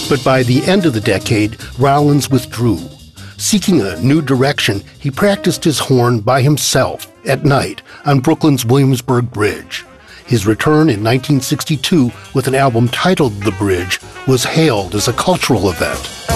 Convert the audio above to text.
But by the end of the decade, Rollins withdrew. Seeking a new direction, he practiced his horn by himself at night on Brooklyn's Williamsburg Bridge. His return in 1962 with an album titled The Bridge was hailed as a cultural event.